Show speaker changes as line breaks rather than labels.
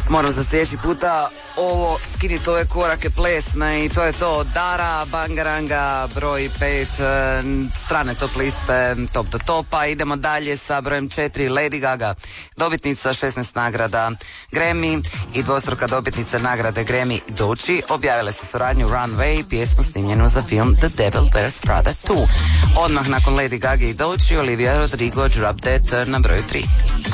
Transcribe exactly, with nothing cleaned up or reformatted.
Moram za sljedeći puta ovo skiniti ove korake plesne i to je to. Dara Bangaranga, broj pet, strane top liste, top do topa. Idemo dalje sa brojem četiri, Lady Gaga, dobitnica šesnaest nagrada Grammy i dvostruka dobitnica nagrade Grammy Doechii. Objavile su suradnju Runway, pjesmu snimljenu za film The Devil Wears Prada dva. Odmah nakon Lady Gaga i Doechii, Olivia Rodrigo, Drop Dead na broju tri.